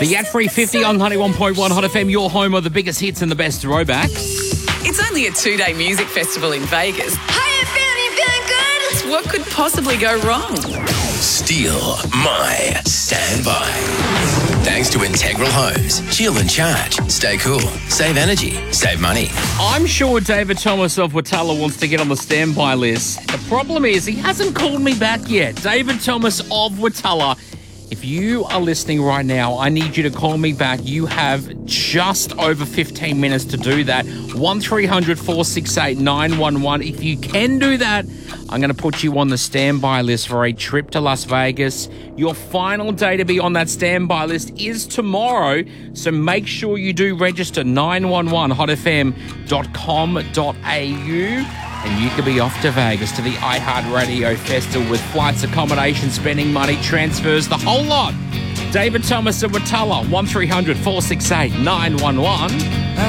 The At 350 on 91.1 Hot FM, your home of the biggest hits and the best throwbacks. It's only a 2-day music festival in Vegas. How you feeling good? What could possibly go wrong? Steal my standby. Thanks to Integral Homes. Chill and charge. Stay cool. Save energy. Save money. I'm sure David Thomas of Watala wants to get on the standby list. The problem is he hasn't called me back yet. David Thomas of Watala, if you are listening right now, I need you to call me back. You have just over 15 minutes to do that. 1300 468 911. If you can do that, I'm going to put you on the standby list for a trip to Las Vegas. Your final day to be on that standby list is tomorrow, so make sure you do register 911hotfm.com.au. And you could be off to Vegas to the iHeartRadio Festival with flights, accommodation, spending money, transfers, the whole lot. David Thomas of Watala, 1300 468 911.